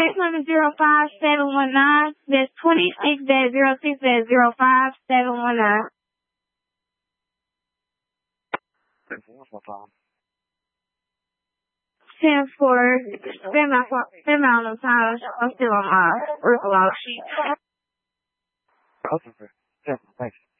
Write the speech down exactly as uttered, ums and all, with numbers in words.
six hundred zero five seven one nine. That's twenty-six dash zero six dash zero five seven one nine. What's my phone? ten for spend my spend my own time. I'm still on my work log sheet. Okay. Yeah, thanks.